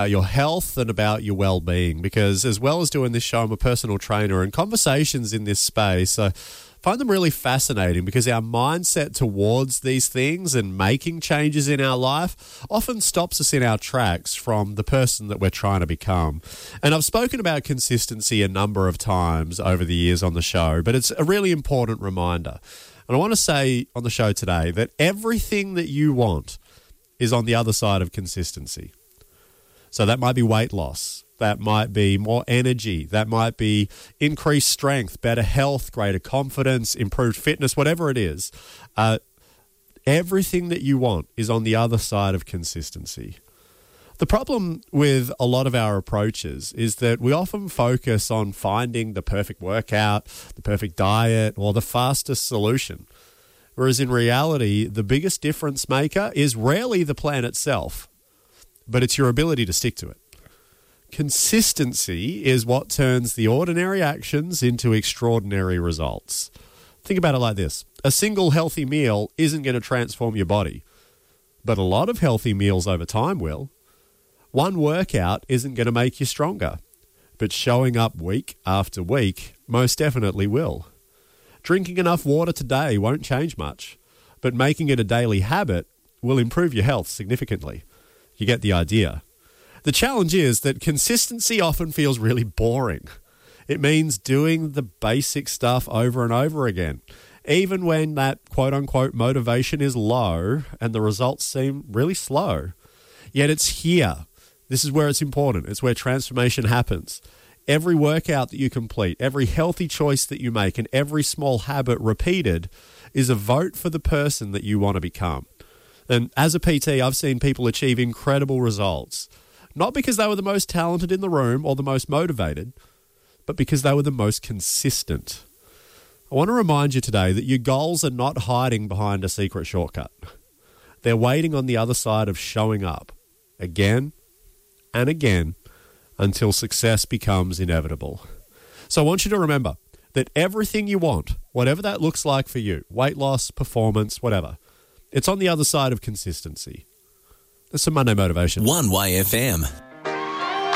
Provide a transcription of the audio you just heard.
your health and about your well-being, because as well as doing this show, I'm a personal trainer, and conversations in this space, I find them really fascinating because our mindset towards these things and making changes in our life often stops us in our tracks from the person that we're trying to become. And I've spoken about consistency a number of times over the years on the show, but it's a really important reminder. And I want to say on the show today that everything that you want is on the other side of consistency. So that might be weight loss. That might be more energy. That might be increased strength, better health, greater confidence, improved fitness, whatever it is. Everything that you want is on the other side of consistency. The problem with a lot of our approaches is that we often focus on finding the perfect workout, the perfect diet, or the fastest solution. Whereas in reality, the biggest difference maker is rarely the plan itself, but it's your ability to stick to it. Consistency is what turns the ordinary actions into extraordinary results. Think about it like this. A single healthy meal isn't going to transform your body, but a lot of healthy meals over time will. One workout isn't going to make you stronger, but showing up week after week most definitely will. Drinking enough water today won't change much, but making it a daily habit will improve your health significantly. You get the idea. The challenge is that consistency often feels really boring. It means doing the basic stuff over and over again, even when that quote-unquote motivation is low and the results seem really slow. Yet it's here. This is where it's important. It's where transformation happens. Every workout that you complete, every healthy choice that you make, and every small habit repeated is a vote for the person that you want to become. And as a PT, I've seen people achieve incredible results, not because they were the most talented in the room or the most motivated, but because they were the most consistent. I want to remind you today that your goals are not hiding behind a secret shortcut. They're waiting on the other side of showing up again and again until success becomes inevitable. So I want you to remember that everything you want, whatever that looks like for you, weight loss, performance, whatever, it's on the other side of consistency. There's some Monday motivation. 1YFM.